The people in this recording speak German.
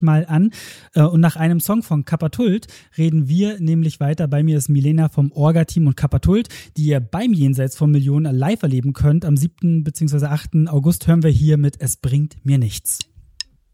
mal an. Und nach einem Song von Kapatult reden wir nämlich weiter. Bei mir ist Milena vom Orga-Team und Kapatult, die ihr beim Jenseits von Millionen live erleben könnt. Am 7. bzw. 8. August hören wir hier mit Es bringt mir nichts.